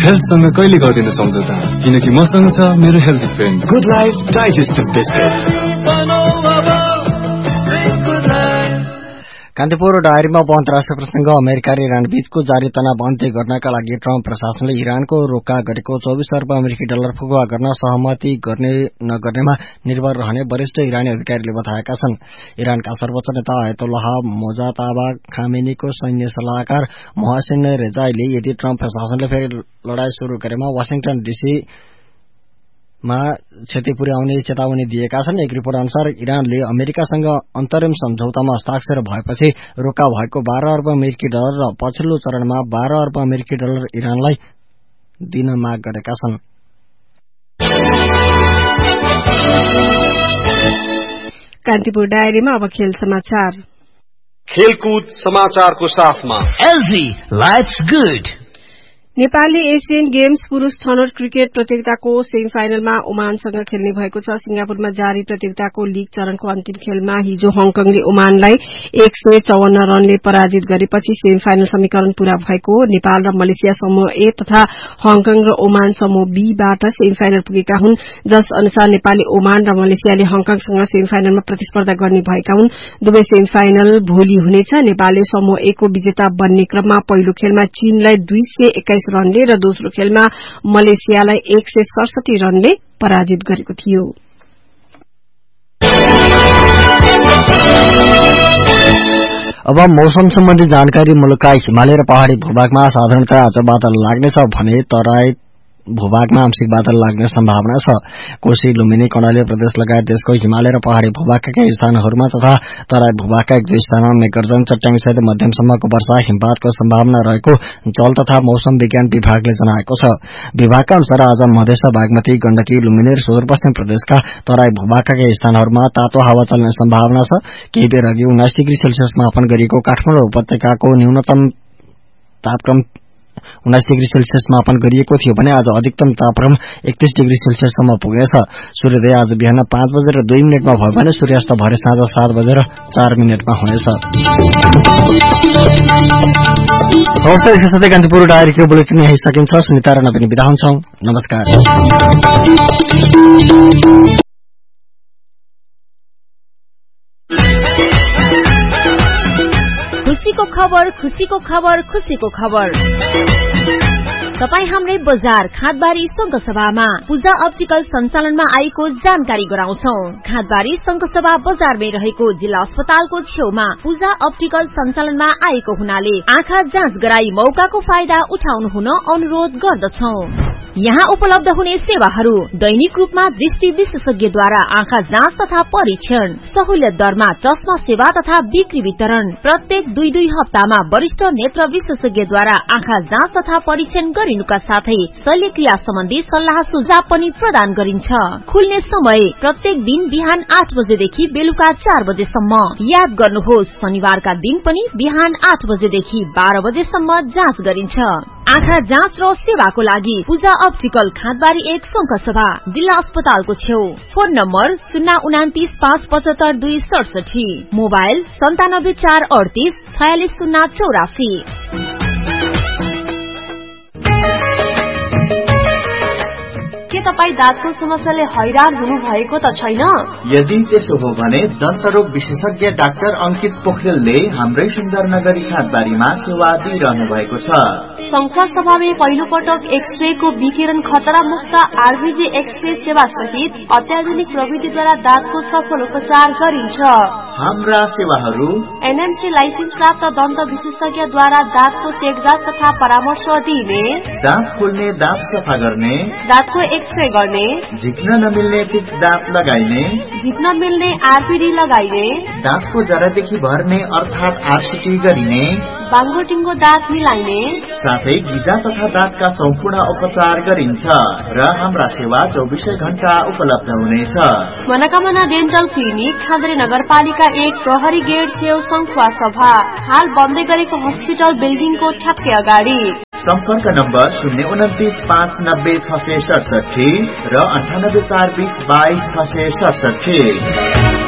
हेल्थसँग कहिले गर्दिन सम्झौता, किनकि मसँग छ मेरो health friend good life digestive biscuit. Kantipur डायरीमा अन्तर्राष्ट्रिय प्रसंग अमेरिका र इरान बीचको जारी तनाव अन्त्य गर्नका लागि ट्रम्प प्रशासनले इरानको रोका गरेको 24 अर्ब अमेरिकी डलर फुकुवा गर्न सहमति गर्ने नगर्नेमा निर्भर रहने वरिष्ठ इरानी अधिकारीले बताएका छन्। इरानका सर्वोच्च नेता आयतोल्लाह मोजाताबा खामेनीको सैन्य सल्लाहकार मोहसिन रेजाईले यदि ट्रम्प प्रशासनले फेरि लडाई शुरू गरेमा वाशिंगटन डीसी मा क्षति पुर्याउने चेतावनी दिएका छन्। एक रिपोर्ट अनुसार इरानले अमेरिकासँग अन्तरिम सम्झौतामा हस्ताक्षर भएपछि रोका भएको 12 अर्ब अमेरिकी डलर र पछिल्लो चरणमा 12 अर्ब अमेरिकी डलर इरानलाई दिन माग गरेका छन्। कान्तिपुर डायरीमा अब खेल समाचार। खेलकुद समाचारको साथमा एलजी लाइट्स गुड। नेपालले एशियन गेम्स पुरूष छनौट क्रिकेट प्रतियोगिताको सेमी फाइनलमा ओमानसँग खेल्ने भएको छ। सिंगापुरमा जारी प्रतियोगिताको लीग चरणको अन्तिम खेलमा हिजो हङकङले ओमानलाई 154 रनले पराजित गरेपछि सेमी फाइनल समीकरण पूरा भएको। नेपाल र मलेसिया समूह ए तथा हङकङ र ओमान समूह बी बाट सेमी फाइनल पुगेका हुन्, जस अनुसार नेपालले ओमान र मलेसियाले हङकङसँग सेमी फाइनलमा प्रतिस्पर्धा गर्ने भएका हुन्। दुवै सेमी फाइनल भोलि हुनेछ। नेपालले समूह ए को विजेता बन्ने क्रममा पहिलो खेलमा चीनलाई 221 रनले र दोस्रो खेलमा मलेसियालाई 167 रनले पराजित गरेको थियो। अब मौसम सम्बन्धी जानकारी। मुलुकका हिमालय र पहाड़ी भूभागमा साधारणतया आज बादल लाग्नेछ भने तराई भूभागमा आंशिक बादल लाग्ने सम्भावना छ। कोशी, लुम्बिनी, कर्णाली प्रदेश लगायत देशको हिमालय र पहाड़ी भूभागका केही स्थानहरूमा तथा तराई भूभागका एक दुई स्थानमा मेघगर्जन, चट्याङसहित मध्यमसम्मको वर्षा हिमपातको सम्भावना रहेको जल तथा मौसम विज्ञान विभागले जनाएको छ। विभागका अनुसार आज मधेस, बागमती, गण्डकी, लुम्बिनी र सुदूरपश्चिम प्रदेशका तराई भूभागका केही स्थानहरूमा तातो हावा चल्ने सम्भावना छ। केही बेर अघि 19 डिग्री सेल्सियस मापन गरिएको काठमाडौँ उपत्यकाको न्यूनतम तापक्रम 19 डिग्री सेल्सियस मापन गरिएको थियो भने आज अधिकतम तापक्रम 31 डिग्री सेल्सियससम्म पुग्नेछ। सूर्योदय आज बिहान 5:02 भयो भने सूर्यास्त भरे साँझ 7:04 हुनेछ। यसका साथै कान्तिपुर डायरीको बुलेटिन यही सकिन्छ। सुनिता र नवीन बिदा हुन्छौं। नमस्कार। खुशीको खबर, खुशीको खबर, खुशीको खबर। तपाई हाम्रै बजार खादबारी संघसभामा पूजा अप्टिकल सञ्चालनमा आएको जानकारी गराउँछौ। खादबारी संघसभा बजारमै रहेको जिल्ला अस्पतालको छेउमा पूजा अप्टिकल सञ्चालनमा आएको हुनाले आँखा जाँच गराई मौकाको फाइदा उठाउनु हुन अनुरोध गर्दछौ। यहाँ उपलब्ध हुने सेवाहरू दैनिक रूपमा दृष्टि विशेषज्ञद्वारा आँखा जाँच तथा परीक्षण, सहुलियत दरमा चस्मा सेवा तथा बिक्री वितरण, प्रत्येक 2-2 हप्तामा वरिष्ठ नेत्र विशेषज्ञद्वारा आँखा जाँच तथा परीक्षण गरिनुका साथै शल्यक्रिया सम्बन्धी सल्लाह सुझाव पनि प्रदान गरिन्छ। खुल्ने समय प्रत्येक दिन बिहान 8 बजेदेखि बेलुका 4 बजेसम्म। याद गर्नुहोस्, शनिबारका दिन पनि बिहान 8 बजेदेखि 12 बजेसम्म जाँच गरिन्छ। आँखा जाँच र सेवाको लागि पूजा अप्टिकल खादबारी 1 संघसभा जिल्ला अस्पतालको छेउ। Phone number 029 575 267, mobile 97 438 46 084। के तपाई दाँतको समस्याले हैरान हुनु भएको त छैन? यदि त्यसो हो भने दन्तरोग विशेषज्ञ डाक्टर अंकित पोखरेलले हाम्रै सुन्दरनगरी खादबारीमा सेवा दिइरहनु भएको छ। संख्या सभामा पहिलो पटक एक्सरे को विकिरण खतरा मुक्त आरबीजी एक्सरे सेवा सहित अत्याधुनिक प्रविधिद्वारा दाँतको सफल उपचार गरिन्छ। हाम्रा सेवाहरू एनएमसी लाइसेन्स प्राप्त दन्त विशेषज्ञद्वारा दाँतको चेकजाँच तथा परामर्श दिने, दाँत खोल्ने, दाँत सफा गर्ने, दाँतको एक्सरे गर्ने, झिक्न नमिल्ने फिक्स दाँत लगाइने, झिक्न मिल्ने आरपीडी लगाइने, दाँतको जरादेखि भर्ने अर्थात आरसीटी गरिने, बाङ्गोटिङ्गो दाँत मिलाइने, साथै गिजा तथा दाँतका सम्पूर्ण उपचार गरिन्छ र हाम्रा सेवा 24 घण्टा उपलब्ध हुनेछ। मनोकामना डेन्टल क्लिनिक खादरी नगरपालिका 1 प्रहरी गेट छेउ संखुवा सभा, हाल बन्दै गरेको हस्पिटल बिल्डिङको ठ्याक्कै अगाडि। सम्पर्क नम्बर 029 590 667 र 98 420 22 667।